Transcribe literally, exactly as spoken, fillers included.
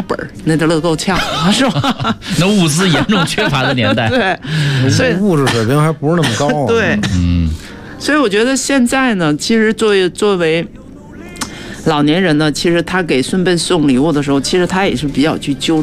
本那就乐够呛，是吧？ 那物资严重缺乏的年代， 对，所以物质水平还不是那么高、啊。 对， 嗯， 所以我觉得现在呢，其实作为作为老年人呢，其实他给孙辈送礼物的时候，其实他也是比较去纠